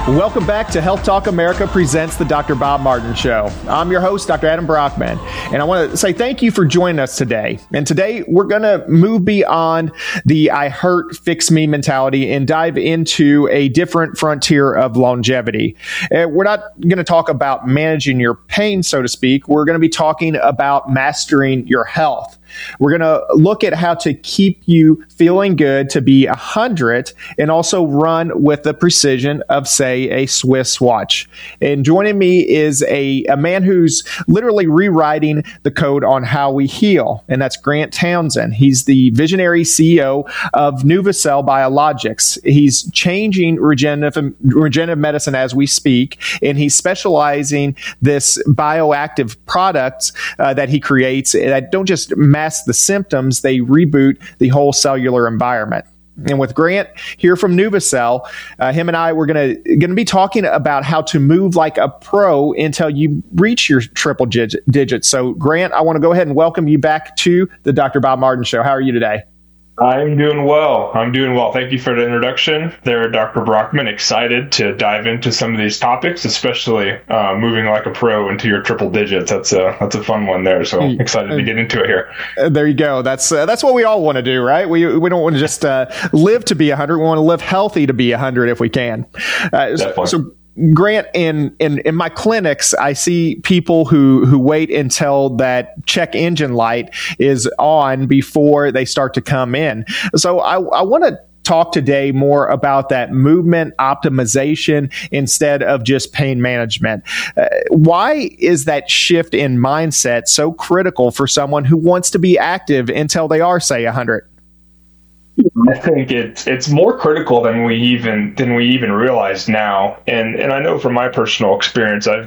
Welcome back to Health Talk America presents the Dr. Bob Martin Show. I'm your host, Dr. Adam Brockman, and I want to say thank you for joining us today. And today we're going to move beyond the I hurt, fix me mentality and dive into a different frontier of longevity. We're not going to talk about managing your pain, so to speak. We're going to be talking about mastering your health. We're going to look at how to keep you feeling good to be 100 and also run with the precision of, say, a Swiss watch. And joining me is a man who's literally rewriting the code on how we heal, and that's Grant Townsend. He's the visionary CEO of NuvaCell Biologics. He's changing regenerative medicine as we speak, and he's specializing this bioactive products that he creates that don't just mask the symptoms, they reboot the whole cellular environment. And with Grant here from NuvaCell, him and I, we're going to be talking about how to move like a pro until you reach your triple digits. So Grant, I want to go ahead and welcome you back to the Dr. Bob Martin Show. How are you today? I'm doing well. Thank you for the introduction there, Dr. Brockman. Excited to dive into some of these topics, especially moving like a pro into your triple digits. That's a fun one there. So excited to get into it here. There you go. That's what we all want to do, right? We don't want to just live to be 100. We want to live healthy to be 100 if we can. So Grant, in my clinics, I see people who wait until that check engine light is on before they start to come in. So I want to talk today more about that movement optimization instead of just pain management. Why is that shift in mindset so critical for someone who wants to be active until they are, say, 100? I think it's more critical than we even realize now. And I know from my personal experience, I've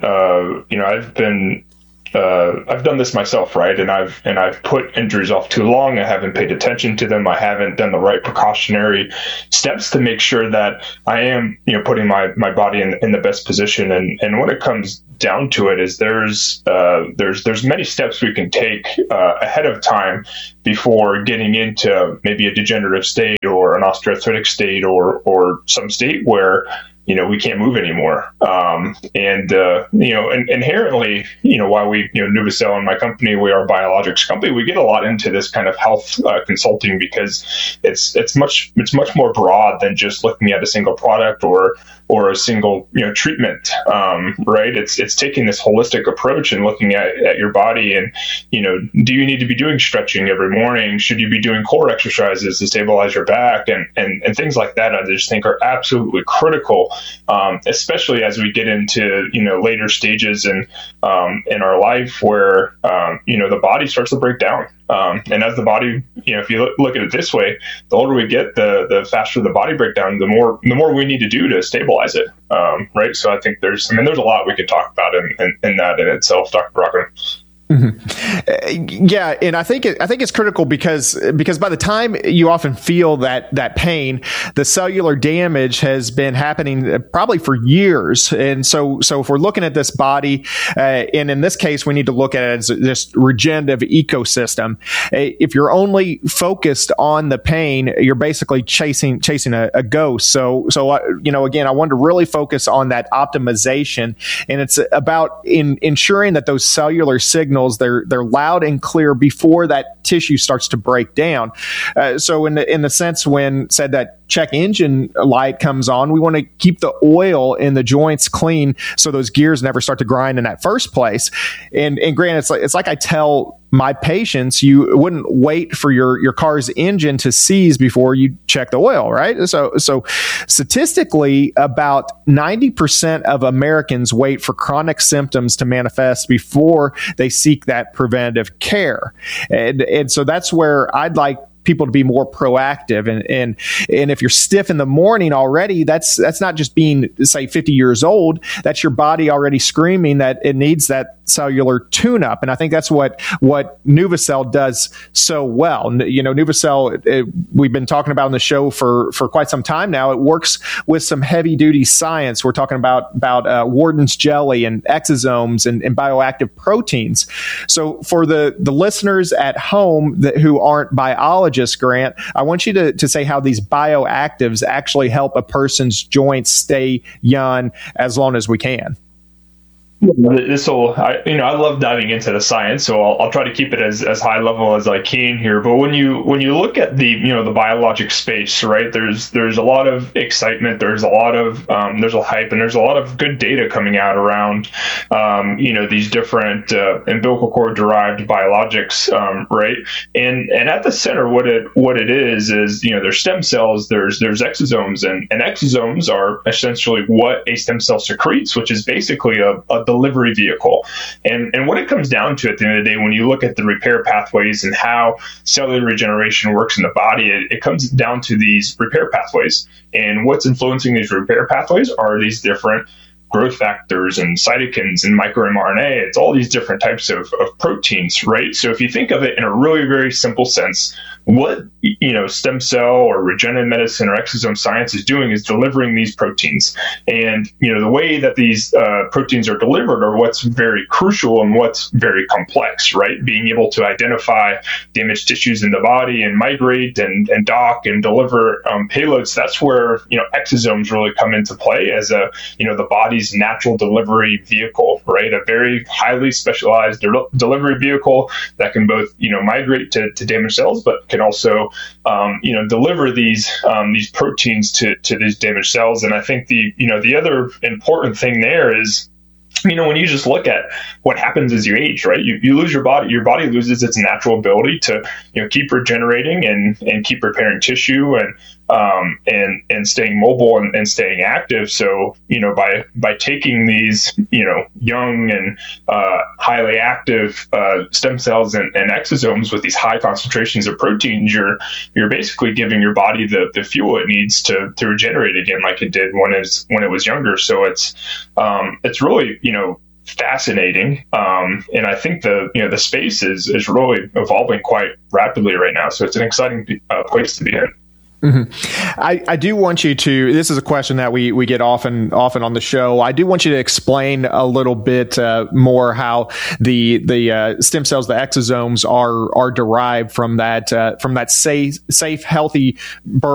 done this myself, right? And I've put injuries off too long. I haven't paid attention to them. I haven't done the right precautionary steps to make sure that I am, putting my body in the best position. And when it comes down to it, is there's many steps we can take ahead of time before getting into maybe a degenerative state or an osteoarthritic state or some state where we can't move anymore. Inherently, while we, NuvaCell and my company, we are a biologics company, we get a lot into this kind of health consulting because it's much more broad than just looking at a single product or a single, treatment, right? It's taking this holistic approach and looking at your body and, do you need to be doing stretching every morning? Should you be doing core exercises to stabilize your back and things like that? I just think are absolutely critical, especially as we get into, later stages in our life where, the body starts to break down. And as the body, if you look at it this way, the older we get, the faster the body breakdown, the more we need to do to stabilize it. Right. So I think there's a lot we could talk about in that in itself, Dr. Brockman. Mm-hmm. Yeah, and I think it's critical because by the time you often feel that pain, the cellular damage has been happening probably for years. And so if we're looking at this body, and in this case, we need to look at it as this regenerative ecosystem. If you're only focused on the pain, you're basically chasing a ghost. So again, I wanted to really focus on that optimization, and it's about ensuring that those cellular signals they're loud and clear before that tissue starts to break down. So in the sense when said that check engine light comes on, we want to keep the oil in the joints clean so those gears never start to grind in that first place. And Grant, it's like I tell my patients, you wouldn't wait for your car's engine to seize before you check the oil, right? So statistically, about 90% of Americans wait for chronic symptoms to manifest before they seek that preventative care. And so that's where I'd like people to be more proactive. And if you're stiff in the morning already, that's not just being, say, 50 years old. That's your body already screaming that it needs that cellular tune-up. And I think that's what NuvaCell does so well. NuvaCell, we've been talking about on the show for quite some time now. It works with some heavy-duty science. We're talking about Warden's jelly and exosomes and bioactive proteins. So for the listeners at home who aren't biologists, Grant, I want you to say how these bioactives actually help a person's joints stay young as long as we can. I love diving into the science, so I'll try to keep it as high level as I can here. But when you look at the biologic space, right, there's a lot of excitement, there's a lot of there's a hype, and there's a lot of good data coming out around these different umbilical cord derived biologics, right? And at the center, what it is there's stem cells, there's exosomes, and exosomes are essentially what a stem cell secretes, which is basically a delivery vehicle. And what it comes down to at the end of the day, when you look at the repair pathways and how cellular regeneration works in the body, it comes down to these repair pathways. And what's influencing these repair pathways are these different growth factors and cytokines and microRNA. It's all these different types of proteins, right? So if you think of it in a really very simple sense, what stem cell or regenerative medicine or exosome science is doing is delivering these proteins. And the way that these proteins are delivered are what's very crucial and what's very complex, right? Being able to identify damaged tissues in the body and migrate and dock and deliver payloads. That's where exosomes really come into play as the body's natural delivery vehicle, right? A very highly specialized delivery vehicle that can both migrate to damaged cells, but can also deliver these proteins to these damaged cells. And I think the other important thing there is, when you just look at what happens as you age, right? You lose your body loses its natural ability to keep regenerating and keep repairing tissue and staying mobile and staying active. So by taking these young and highly active stem cells and exosomes with these high concentrations of proteins, you're basically giving your body the fuel it needs to regenerate again, like it did when it was younger. So it's really fascinating, and I think the space is really evolving quite rapidly right now. So it's an exciting place to be in. Mm-hmm. I do want you to, this is a question that we get often on the show. I do want you to explain a little bit more how the stem cells, the exosomes are derived from that safe, healthy birth